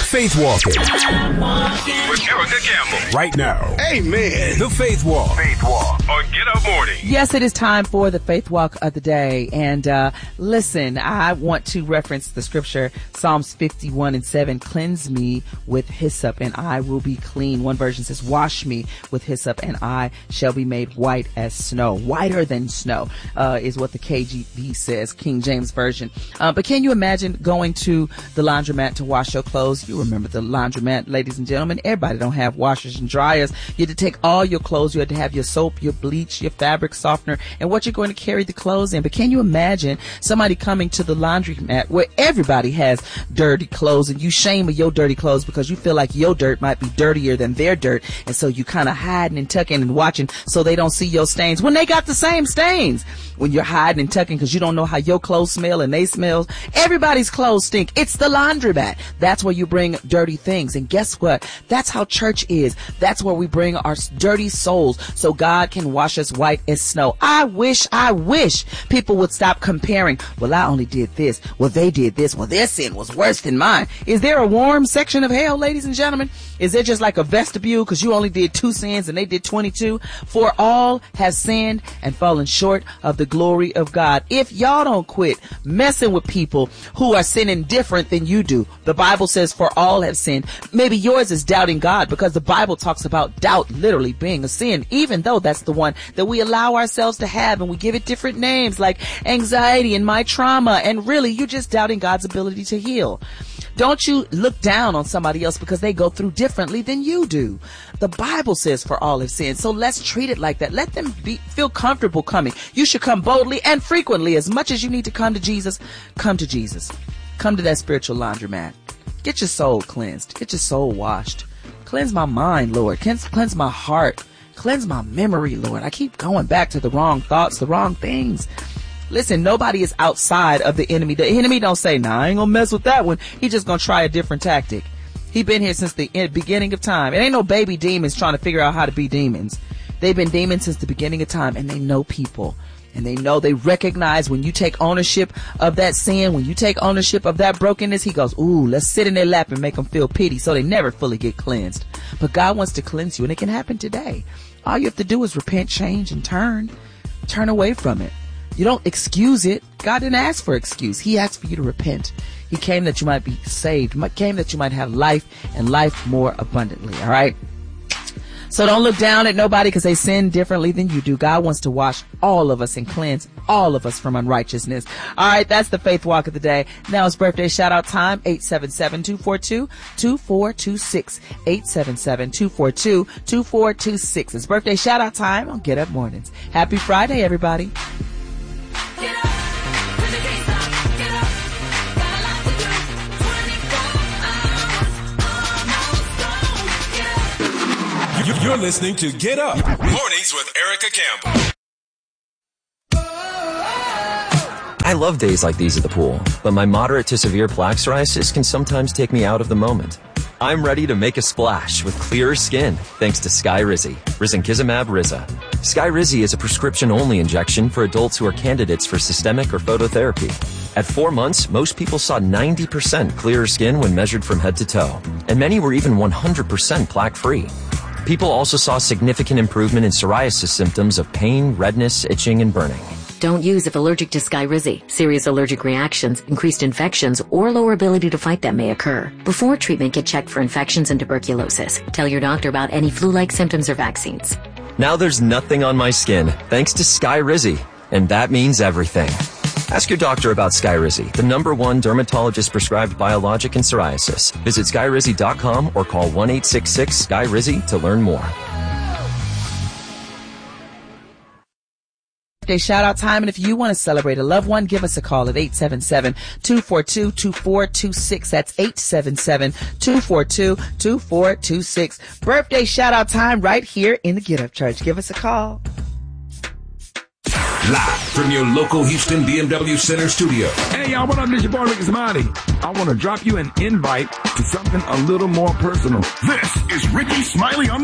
Faith Walking with Erica Campbell. Right now. Amen. The Faith Walk. Faith Walk on Get Up Morning. Yes, it is time for the Faith Walk of the day. And listen, I want to reference the scripture, Psalms 51:7. Cleanse me with hyssop and I will be clean. One version says, wash me with hyssop and I shall be made white as snow. Whiter than snow is what the KJV says, King James Version. But can you imagine going to the laundromat to wash your clothes? You remember the laundromat, ladies and gentlemen. Everybody don't have washers and dryers. You had to take all your clothes. You had to have your soap, your bleach, your fabric softener, and what you're going to carry the clothes in. But can you imagine somebody coming to the laundromat where everybody has dirty clothes and you shame of your dirty clothes because you feel like your dirt might be dirtier than their dirt, and so you kind of hiding and tucking and watching so they don't see your stains when they got the same stains. When you're hiding and tucking because you don't know how your clothes smell and they smell. Everybody's clothes stink. It's the laundromat. That's where you bring dirty things. And guess what? That's how church is. That's where we bring our dirty souls so God can wash us white as snow. I wish people would stop comparing. Well, I only did this. Well, they did this. Well, their sin was worse than mine. Is there a warm section of hell, ladies and gentlemen? Is there just like a vestibule because you only did 2 sins and they did 22? For all have sinned and fallen short of the glory of God. If y'all don't quit messing with people who are sinning different than you do, the Bible says for all have sinned. Maybe yours is doubting God because the Bible talks about doubt literally being a sin, even though that's the one that we allow ourselves to have, and we give it different names like anxiety and my trauma, and really you're just doubting God's ability to heal. Don't you look down on somebody else because they go through differently than you do. The Bible says for all have sinned. So let's treat it like that. Let them feel comfortable coming. You should come boldly and frequently. As much as you need to come to Jesus, come to Jesus. Come to that spiritual laundromat. Get your soul cleansed. Get your soul washed. Cleanse my mind, Lord. Cleanse my heart. Cleanse my memory, Lord. I keep going back to the wrong thoughts, the wrong things. Listen, nobody is outside of the enemy. The enemy don't say, nah, I ain't gonna mess with that one. He just gonna try a different tactic. He been here since the beginning of time. It ain't no baby demons trying to figure out how to be demons. They've been demons since the beginning of time, and they know people. And they recognize when you take ownership of that sin, when you take ownership of that brokenness, he goes, ooh, let's sit in their lap and make them feel pity so they never fully get cleansed. But God wants to cleanse you, and it can happen today. All you have to do is repent, change, and turn away from it. You don't excuse it. God didn't ask for excuse. He asked for you to repent. He came that you might be saved. He came that you might have life and life more abundantly. All right. So don't look down at nobody because they sin differently than you do. God wants to wash all of us and cleanse all of us from unrighteousness. All right. That's the Faith Walk of the day. Now it's birthday shout out time. 877-242-2426. 877-242-2426. It's birthday shout out time on Get Up Mornings. Happy Friday, everybody. Get up. You're listening to Get Up Mornings with Erica Campbell. I love days like these at the pool, but my moderate to severe plaque psoriasis can sometimes take me out of the moment. I'm ready to make a splash with clearer skin thanks to Skyrizi, risankizumab Riza. Skyrizi is a prescription-only injection for adults who are candidates for systemic or phototherapy. At 4 months, most people saw 90% clearer skin when measured from head to toe, and many were even 100% plaque-free. People also saw significant improvement in psoriasis symptoms of pain, redness, itching, and burning. Don't use if allergic to Skyrizi. Serious allergic reactions, increased infections, or lower ability to fight them may occur. Before treatment, get checked for infections and tuberculosis. Tell your doctor about any flu-like symptoms or vaccines. Now there's nothing on my skin thanks to Skyrizi, and that means everything. Ask your doctor about Skyrizi, the #1 dermatologist-prescribed biologic in psoriasis. Visit Skyrizi.com or call 1-866-SKYRIZI to learn more. Shout out time, and if you want to celebrate a loved one, give us a call at 877-242-2426. That's 877-242-2426. Birthday shout out time right here in the Get Up Church. Give us a call. Live from your local Houston BMW Center studio. Hey, y'all, what up? This your boy, Ricky Smiley. I want to drop you an invite to something a little more personal. This is Ricky Smiley on